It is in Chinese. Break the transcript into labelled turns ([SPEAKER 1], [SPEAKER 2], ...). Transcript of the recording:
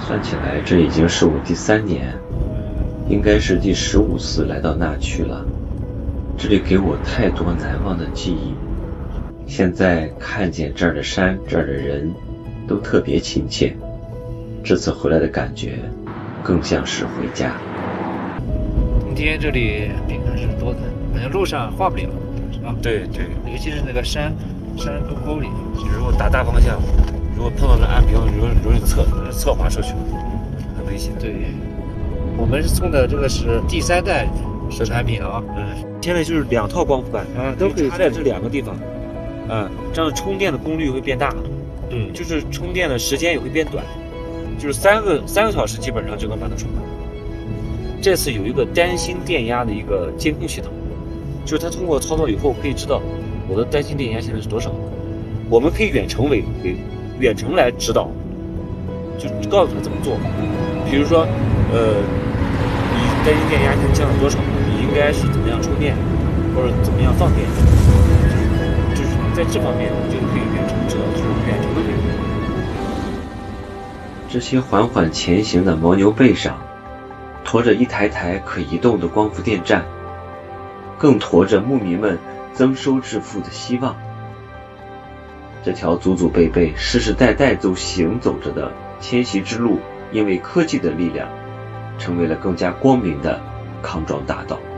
[SPEAKER 1] 算起来，这已经是我第3年，应该是第15次来到那区了。这里给我太多难忘的记忆。现在看见这儿的山，这儿的人，都特别亲切。这次回来的感觉，更像是回家。
[SPEAKER 2] 冬天这里病还是多的，好像路上画不了，是吧？
[SPEAKER 3] 对，
[SPEAKER 2] 尤其是那个山沟沟里，
[SPEAKER 3] 如果大方向，如果碰到那岸边，容易侧滑出去，很危险。
[SPEAKER 2] 对，我们送的这个是第3代产品啊。
[SPEAKER 3] 现在就是2套光伏板
[SPEAKER 2] 都可以
[SPEAKER 3] 插在这2个地方，这样充电的功率会变大，就是充电的时间也会变短，就是3个小时基本上就能把它充满。这次有一个单芯电压的一个监控系统，就是它通过操作以后可以知道我的单芯电压现在是多少，我们可以远程来指导，就告诉他怎么做。比如说，你单芯电压现在降了多少，你应该是怎么样充电，或者怎么样放电，就是在这方面就可以远程指导，就是远程的可以。
[SPEAKER 1] 这些缓缓前行的牦牛背上，驮着一台台可移动的光伏电站，更驮着牧民们增收致富的希望。这条祖祖辈辈、世世代代都行走着的迁徙之路，因为科技的力量，成为了更加光明的康庄大道。